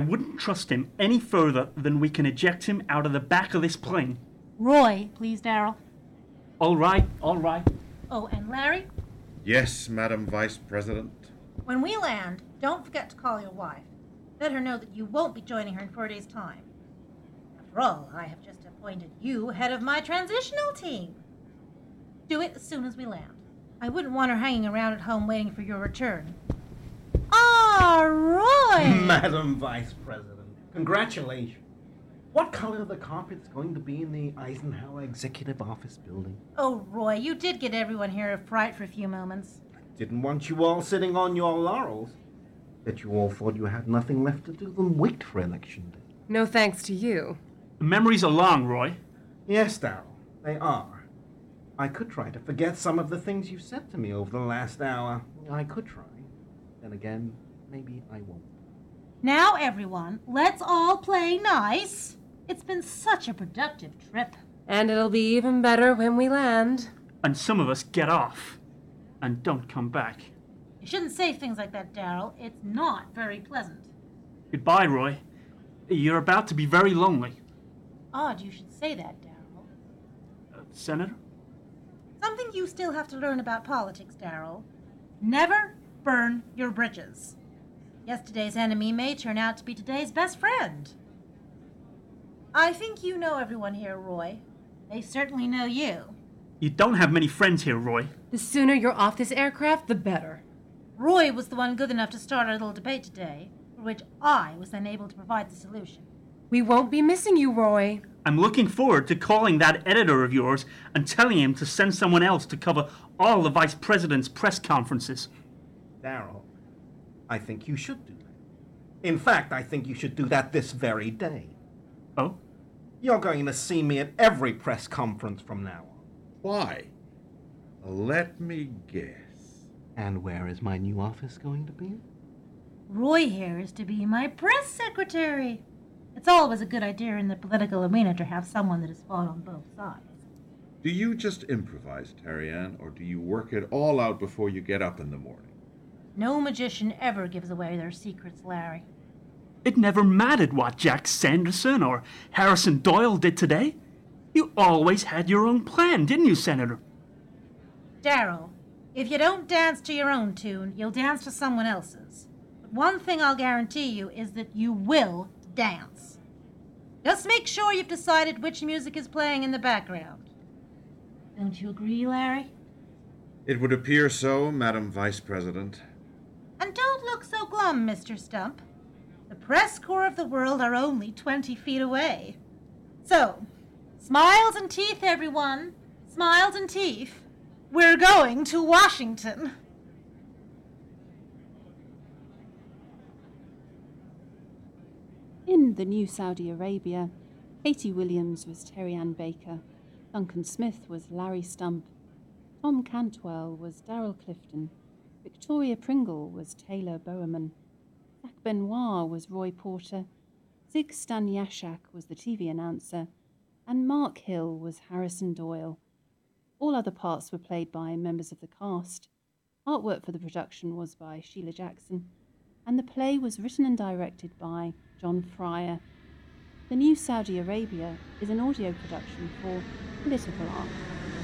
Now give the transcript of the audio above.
wouldn't trust him any further than we can eject him out of the back of this plane. Roy, please, Daryl. All right, all right. Oh, and Larry? Yes, Madam Vice President. When we land, don't forget to call your wife. Let her know that you won't be joining her in 4 days' time. After all, I have just appointed you head of my transitional team. Do it as soon as we land. I wouldn't want her hanging around at home waiting for your return. Ah, Roy! Madam Vice President, congratulations. What color are the carpets going to be in the Eisenhower Executive Office building? Oh, Roy, you did get everyone here a fright for a few moments. Didn't want you all sitting on your laurels. Bet you all thought you had nothing left to do than wait for election day. No thanks to you. The memories are long, Roy. Yes, Daryl, they are. I could try to forget some of the things you've said to me over the last hour. I could try. Then again, maybe I won't. Now, everyone, let's all play nice. It's been such a productive trip. And it'll be even better when we land. And some of us get off and don't come back. You shouldn't say things like that, Daryl. It's not very pleasant. Goodbye, Roy. You're about to be very lonely. Odd you should say that, Daryl. Senator? Something you still have to learn about politics, Daryl. Never burn your bridges. Yesterday's enemy may turn out to be today's best friend. I think you know everyone here, Roy. They certainly know you. You don't have many friends here, Roy. The sooner you're off this aircraft, the better. Roy was the one good enough to start our little debate today, for which I was then able to provide the solution. We won't be missing you, Roy. I'm looking forward to calling that editor of yours and telling him to send someone else to cover all the vice president's press conferences. Daryl, I think you should do that. In fact, I think you should do that this very day. Oh? You're going to see me at every press conference from now on. Why? Let me guess. And where is my new office going to be? Roy here is to be my press secretary. It's always a good idea in the political arena to have someone that has fought on both sides. Do you just improvise, Terry-Ann, or do you work it all out before you get up in the morning? No magician ever gives away their secrets, Larry. It never mattered what Jack Sanderson or Harrison Doyle did today. You always had your own plan, didn't you, Senator? Daryl, if you don't dance to your own tune, you'll dance to someone else's. But one thing I'll guarantee you is that you will dance. Just make sure you've decided which music is playing in the background. Don't you agree, Larry? It would appear so, Madam Vice President. And don't look so glum, Mr. Stump. The press corps of the world are only 20 feet away. So, smiles and teeth, everyone. Smiles and teeth. We're going to Washington. In the new Saudi Arabia, Katie Williams was Terry-Ann Baker, Duncan Smith was Larry Stump, Tom Cantwell was Daryl Clifton, Victoria Pringle was Taylor Bowerman, Zach Benoit was Roy Porter, Zig Staniaszak was the TV announcer, and Mark Hill was Harrison Doyle. All other parts were played by members of the cast. Artwork for the production was by Sheila Jackson, and the play was written and directed by John Fryer. The New Saudi Arabia is an audio production for Political Art.